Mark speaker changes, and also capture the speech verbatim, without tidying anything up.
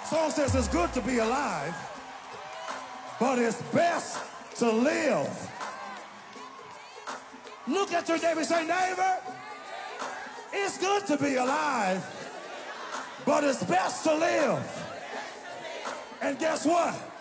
Speaker 1: Song says it's good to be alive, but it's best to live. Look at your neighbor and say, neighbor, it's good to be alive, but it's best to live. And guess what?